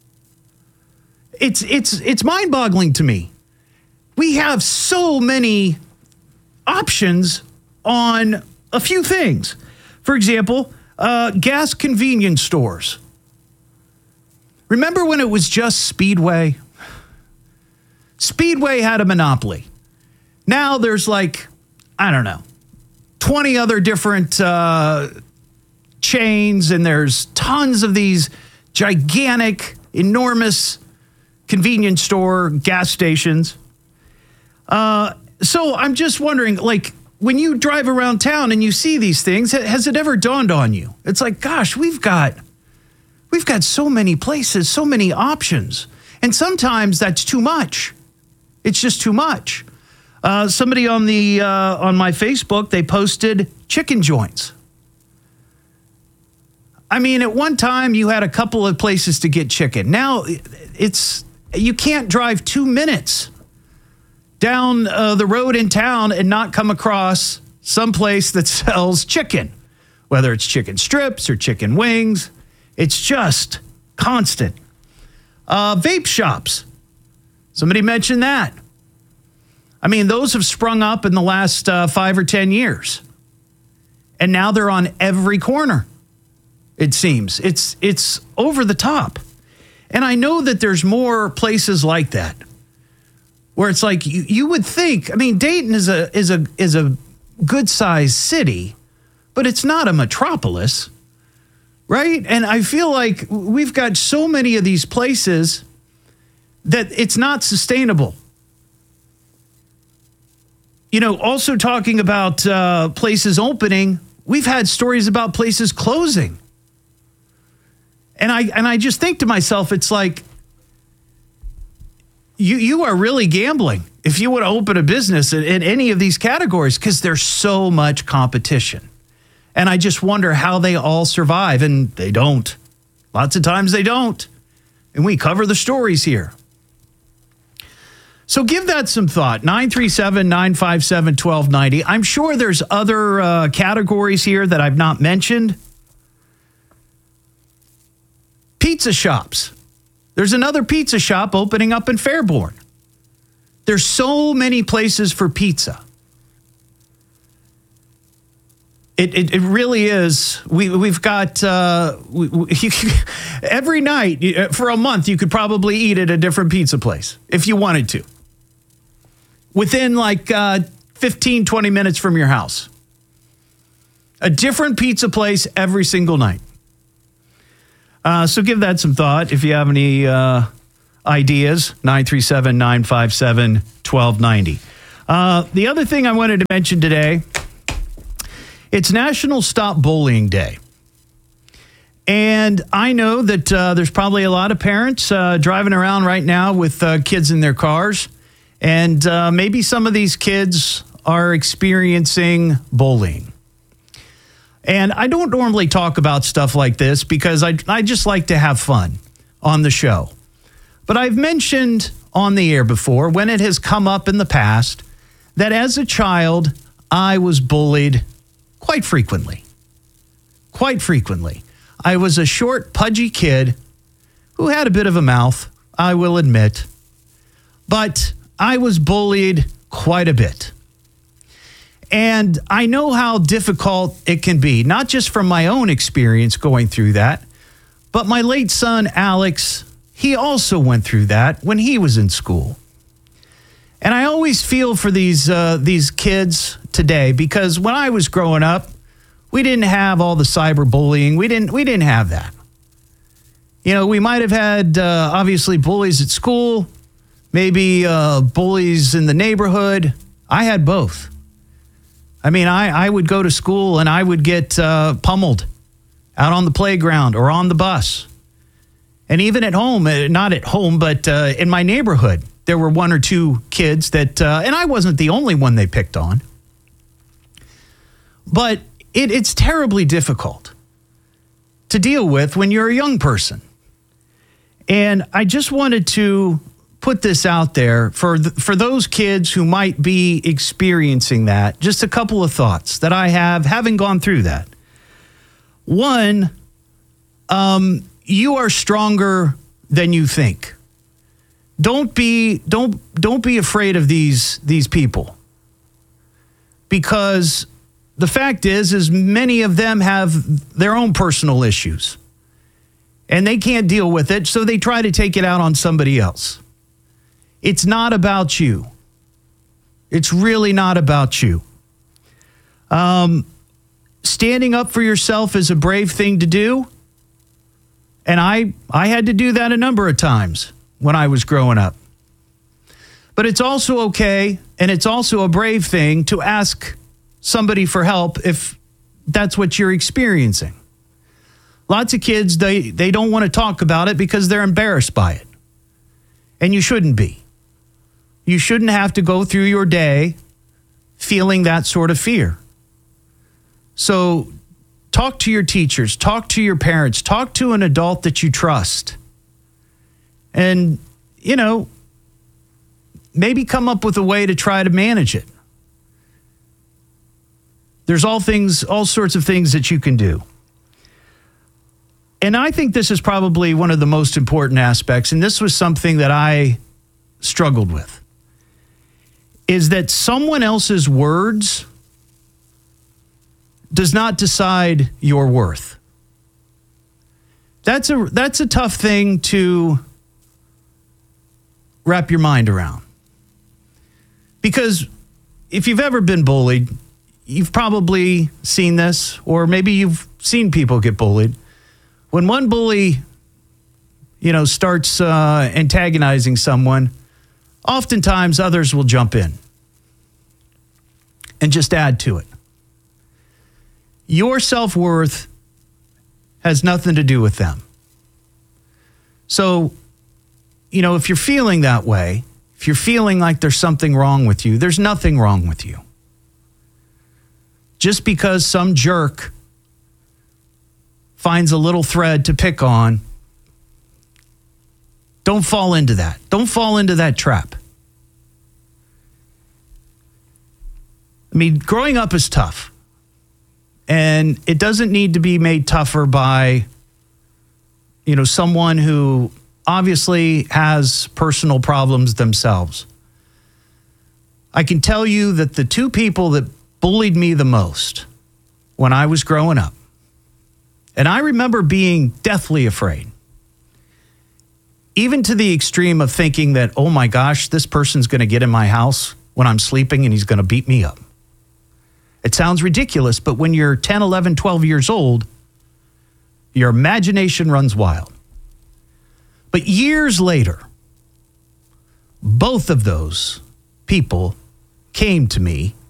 It's mind-boggling to me. We have so many options on a few things. For example, gas convenience stores. Remember when it was just Speedway? Speedway had a monopoly. Now there's 20 other different chains, and there's tons of these gigantic, enormous convenience store gas stations. So I'm just wondering, when you drive around town and you see these things, has it ever dawned on you? It's like, gosh, we've got so many places, so many options. And sometimes that's too much. It's just too much. Somebody on my Facebook, they posted chicken joints. I mean, at one time you had a couple of places to get chicken. Now you can't drive 2 minutes down the road in town and not come across some place that sells chicken, whether it's chicken strips or chicken wings. It's just constant. Vape shops. Somebody mentioned that. I mean, those have sprung up in the last 5 or 10 years. And now they're on every corner, it seems. It's over the top. And I know that there's more places like that, where it's like you would think, I mean, Dayton is a good-sized city, but it's not a metropolis. Right? And I feel like we've got so many of these places that it's not sustainable. You know, also talking about places opening, we've had stories about places closing. And I just think to myself, it's like, you are really gambling if you want to open a business in any of these categories because there's so much competition. And I just wonder how they all survive, and they don't. Lots of times they don't. And we cover the stories here. So give that some thought. 937-957-1290. I'm sure there's other categories here that I've not mentioned. Pizza shops. There's another pizza shop opening up in Fairborn. There's so many places for pizza. It really is. We've got every night for a month you could probably eat at a different pizza place if you wanted to. Within like 15, 20 minutes from your house. A different pizza place every single night. So give that some thought if you have any ideas. 937-957-1290. The other thing I wanted to mention today, it's National Stop Bullying Day. And I know that there's probably a lot of parents driving around right now with kids in their cars. And maybe some of these kids are experiencing bullying. And I don't normally talk about stuff like this because I just like to have fun on the show. But I've mentioned on the air before, when it has come up in the past, that as a child, I was bullied quite frequently. Quite frequently. I was a short, pudgy kid who had a bit of a mouth, I will admit. But I was bullied quite a bit. And I know how difficult it can be, not just from my own experience going through that, but my late son, Alex, he also went through that when he was in school. And I always feel for these kids today because when I was growing up, we didn't have all the cyberbullying. We didn't have that. You know, we might have had obviously bullies at school, maybe bullies in the neighborhood. I had both. I mean, I would go to school and I would get pummeled out on the playground or on the bus. And even at home, not at home, but in my neighborhood, there were one or two kids that, and I wasn't the only one they picked on. But it's terribly difficult to deal with when you're a young person. And I just wanted to put this out there for those kids who might be experiencing that. Just a couple of thoughts that I have, having gone through that. One, you are stronger than you think. Don't be afraid of these people, because the fact is many of them have their own personal issues, and they can't deal with it, so they try to take it out on somebody else. It's not about you. It's really not about you. Standing up for yourself is a brave thing to do. And I had to do that a number of times when I was growing up. But it's also okay, and it's also a brave thing to ask somebody for help if that's what you're experiencing. Lots of kids, they don't want to talk about it because they're embarrassed by it. And you shouldn't be. You shouldn't have to go through your day feeling that sort of fear. So talk to your teachers, talk to your parents, talk to an adult that you trust. And, you know, maybe come up with a way to try to manage it. There's all sorts of things that you can do. And I think this is probably one of the most important aspects, and this was something that I struggled with, is that someone else's words does not decide your worth. That's a tough thing to wrap your mind around. Because if you've ever been bullied, you've probably seen this, or maybe you've seen people get bullied. When one bully, starts antagonizing someone, oftentimes others will jump in and just add to it. Your if you're feeling that way, if you're feeling like there's something wrong with you, there's nothing wrong with you. Just because some jerk finds a little thread to pick on, don't fall into that. Don't fall into that trap. I mean, growing up is tough. And it doesn't need to be made tougher by, someone who obviously has personal problems themselves. I can tell you that the two people that bullied me the most when I was growing up, and I remember being deathly afraid, even to the extreme of thinking that, oh my gosh, this person's going to get in my house when I'm sleeping and he's going to beat me up. It sounds ridiculous, but when you're 10, 11, 12 years old, your imagination runs wild. But years later, both of those people came to me